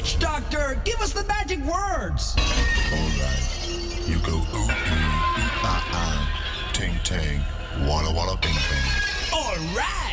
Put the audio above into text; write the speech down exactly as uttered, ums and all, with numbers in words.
Witch Doctor, give us the magic words. Alright. You go ooh, ooh, ooh, ah, ah. Ting, tang. Walla, walla, bing, bang. Alright.